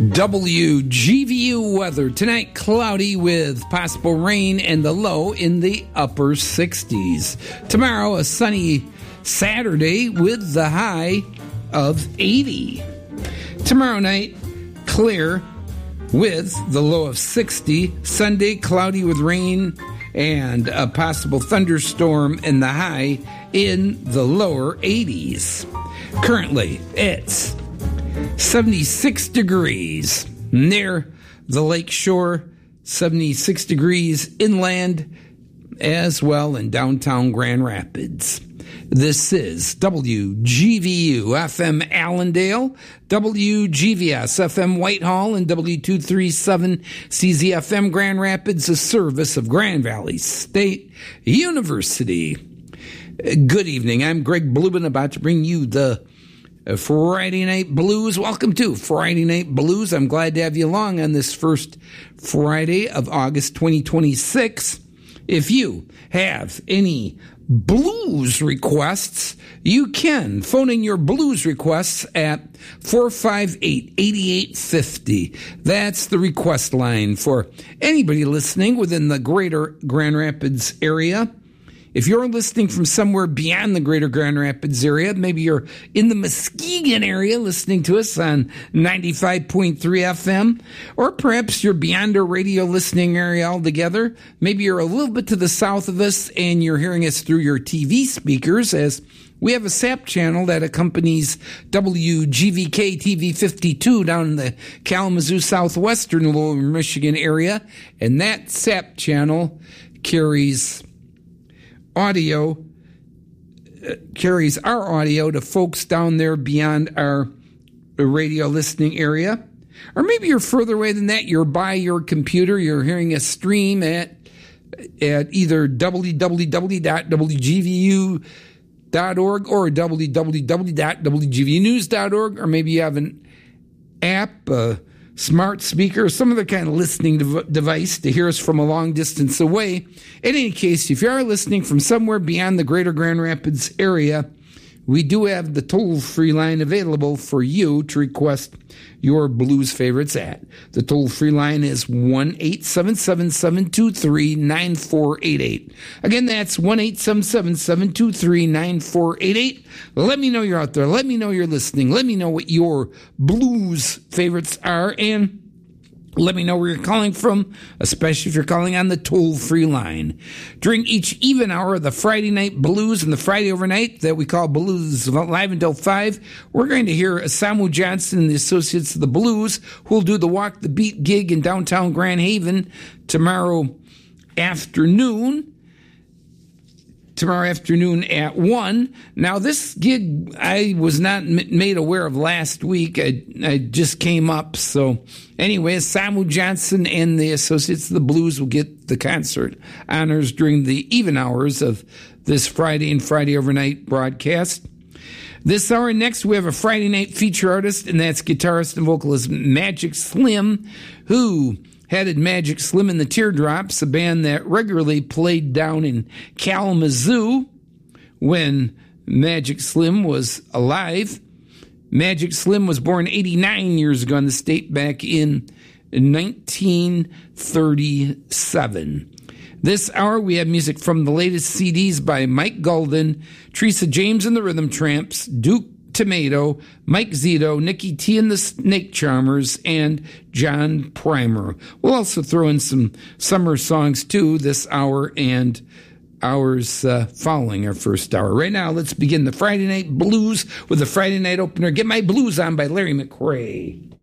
WGVU weather. Tonight, cloudy with possible rain and the low in the upper 60s. Tomorrow, a sunny Saturday with the high of 80. Tomorrow night, clear with the low of 60. Sunday, cloudy with rain and a possible thunderstorm and the high in the lower 80s. Currently, it's 76 degrees near the lake shore, 76 degrees inland as well in downtown Grand Rapids. This is WGVU FM Allendale, WGVS FM Whitehall, and W237 CZFM Grand Rapids, a service of Grand Valley State University. Good evening. I'm Greg Blubin, about to bring you the Friday Night Blues. Welcome to Friday Night Blues. I'm glad to have you along on this first Friday of August 2026. If you have any blues requests, you can phone in your blues requests at 458-8850. That's the request line for anybody listening within the greater Grand Rapids area. If you're listening from somewhere beyond the greater Grand Rapids area, maybe you're in the Muskegon area listening to us on 95.3 FM, or perhaps you're beyond our radio listening area altogether. Maybe you're a little bit to the south of us and you're hearing us through your TV speakers, as we have a SAP channel that accompanies WGVK TV 52 down in the Kalamazoo southwestern Lower Michigan area, and that SAP channel carries our audio to folks down there beyond our radio listening area. Or maybe you're further away than that. You're by your computer. You're hearing a stream at either www.wgvu.org or www.wgvnews.org, or maybe you have an app, smart speaker, some other kind of listening device to hear us from a long distance away. In any case, if you are listening from somewhere beyond the greater Grand Rapids area, we do have the toll-free line available for you to request your blues favorites at. The toll-free line is 1-877-723-9488. Again, that's 1-877-723-9488. Let me know you're out there. Let me know you're listening. Let me know what your blues favorites are, and let me know where you're calling from, especially if you're calling on the toll-free line. During each even hour of the Friday Night Blues and the Friday Overnight that we call Blues Live until 5, we're going to hear Samu Johnson and the Associates of the Blues, who will do the Walk the Beat gig in downtown Grand Haven tomorrow afternoon at 1. Now, this gig I was not made aware of last week. I just came up. So anyway, Samu Johnson and the Associates of the Blues will get the concert honors during the even hours of this Friday and Friday Overnight broadcast. This hour next, we have a Friday night feature artist, and that's guitarist and vocalist Magic Slim, who headed Magic Slim and the Teardrops, a band that regularly played down in Kalamazoo when Magic Slim was alive. Magic Slim was born 89 years ago in the state, back in 1937. This hour, we have music from the latest CDs by Mike Golden, Teresa James and the Rhythm Tramps, Duke Tomato, Mike Zito, Nikki T and the Snake Charmers, and John Primer. We'll also throw in some summer songs too this hour and hours following our first hour. Right now, let's begin the Friday Night Blues with the Friday Night Opener, Get My Blues On by Larry McRae.